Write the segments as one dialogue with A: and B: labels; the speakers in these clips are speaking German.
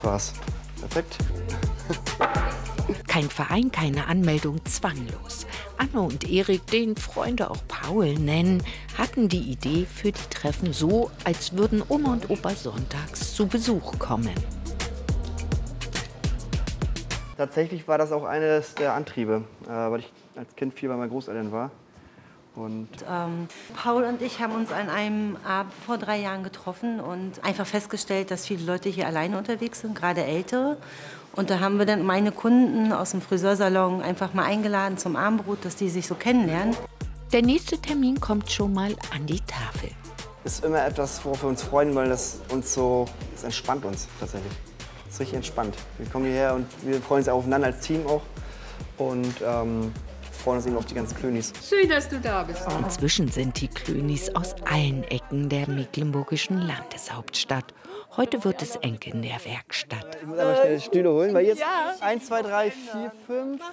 A: Was? Perfekt.
B: Kein Verein, keine Anmeldung, zwanglos. Anne und Erik, den Freunde auch Paul nennen, hatten die Idee für die Treffen so, als würden Oma und Opa sonntags zu Besuch kommen.
A: Tatsächlich war das auch eines der Antriebe, weil ich als Kind viel bei meinen Großeltern war.
C: Paul und ich haben uns an einem Abend vor 3 Jahren getroffen und einfach festgestellt, dass viele Leute hier alleine unterwegs sind, gerade Ältere. Und da haben wir dann meine Kunden aus dem Friseursalon einfach mal eingeladen zum Abendbrot, dass die sich so kennenlernen.
B: Der nächste Termin kommt schon mal an die Tafel.
A: Es ist immer etwas, worauf wir uns freuen, weil das entspannt uns tatsächlich. Es ist richtig entspannt. Wir kommen hierher und wir freuen uns aufeinander als Team auch. Und freuen uns eben auf die ganzen Klönis.
D: Schön, dass du da bist.
B: Inzwischen sind die Klönis aus allen Ecken der mecklenburgischen Landeshauptstadt. Heute wird es eng in der Werkstatt.
A: Ich muss aber schnell die Stühle holen, weil jetzt 1, 2, 3, 4, 5.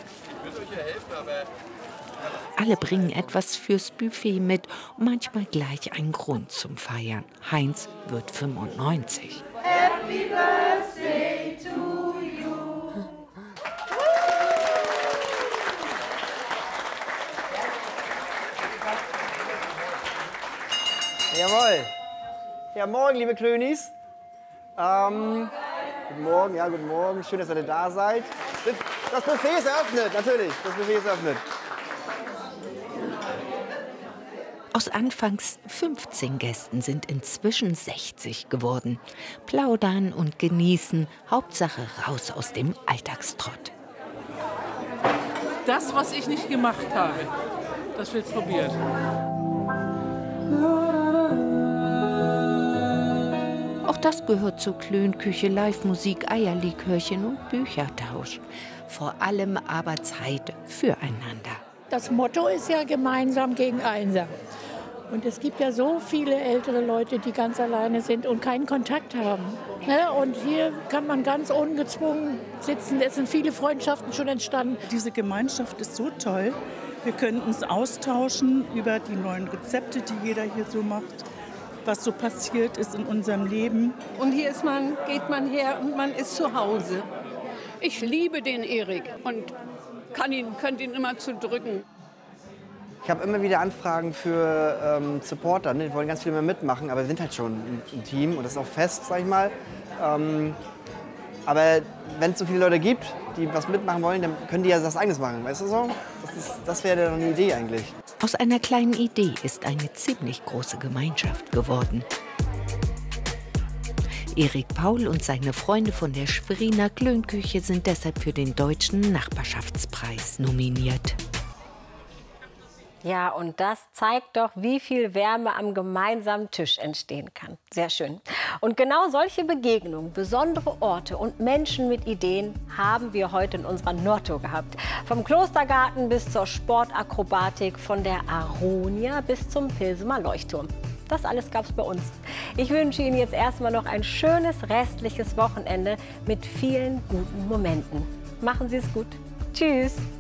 B: Alle bringen etwas fürs Buffet mit und manchmal gleich einen Grund zum Feiern. Heinz wird 95.
E: Happy Birthday to you.
A: Jawohl. Ja, morgen, liebe Klönis. Guten Morgen, ja, guten Morgen. Schön, dass ihr da seid. Das Buffet ist eröffnet, natürlich. Das Buffet ist eröffnet.
B: Aus anfangs 15 Gästen sind inzwischen 60 geworden. Plaudern und genießen, Hauptsache raus aus dem Alltagstrott.
D: Das, was ich nicht gemacht habe, das wird probiert.
B: Auch das gehört zur Klönküche, Live-Musik, Eierlikörchen und Büchertausch. Vor allem aber Zeit füreinander.
F: Das Motto ist ja gemeinsam gegen einsam. Und es gibt ja so viele ältere Leute, die ganz alleine sind und keinen Kontakt haben. Und hier kann man ganz ungezwungen sitzen. Es sind viele Freundschaften schon entstanden.
G: Diese Gemeinschaft ist so toll. Wir können uns austauschen über die neuen Rezepte, die jeder hier so macht, was so passiert ist in unserem Leben.
H: Und hier geht man her und man ist zu Hause. Ich liebe den Erik und könnte ihn immer zudrücken.
A: Ich habe immer wieder Anfragen für Supporter. Ne? Die wollen ganz viel mehr mitmachen, aber wir sind halt schon ein Team und das ist auch fest, sag ich mal. Aber wenn es so viele Leute gibt, die was mitmachen wollen, dann können die ja was Eigenes machen, weißt du so? Das wäre dann eine Idee eigentlich.
B: Aus einer kleinen Idee ist eine ziemlich große Gemeinschaft geworden. Erik Paul und seine Freunde von der Schweriner Klönküche sind deshalb für den Deutschen Nachbarschaftspreis nominiert.
I: Ja, und das zeigt doch, wie viel Wärme am gemeinsamen Tisch entstehen kann. Sehr schön. Und genau solche Begegnungen, besondere Orte und Menschen mit Ideen haben wir heute in unserer Nordtour gehabt. Vom Klostergarten bis zur Sportakrobatik, von der Aronia bis zum Pilsener Leuchtturm. Das alles gab es bei uns. Ich wünsche Ihnen jetzt erstmal noch ein schönes restliches Wochenende mit vielen guten Momenten. Machen Sie es gut. Tschüss.